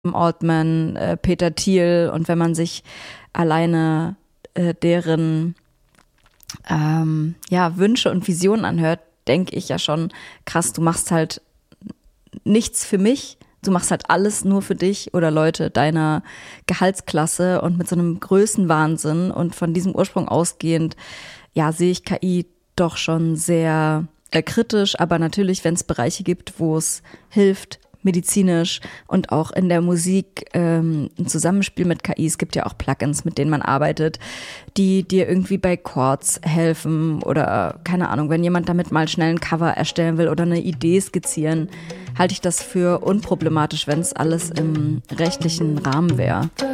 Altman, Peter Thiel, und wenn man sich alleine deren Wünsche und Visionen anhört, denke ich ja schon, krass, du machst halt nichts für mich, du machst halt alles nur für dich oder Leute deiner Gehaltsklasse, und mit so einem Größenwahnsinn und von diesem Ursprung ausgehend, ja, sehe ich KI doch schon sehr kritisch, aber natürlich, wenn es Bereiche gibt, wo es hilft, medizinisch und auch in der Musik ein Zusammenspiel mit KI. Es gibt ja auch Plugins, mit denen man arbeitet, die dir irgendwie bei Chords helfen oder keine Ahnung, wenn jemand damit mal schnell ein Cover erstellen will oder eine Idee skizzieren, halte ich das für unproblematisch, wenn es alles im rechtlichen Rahmen wäre.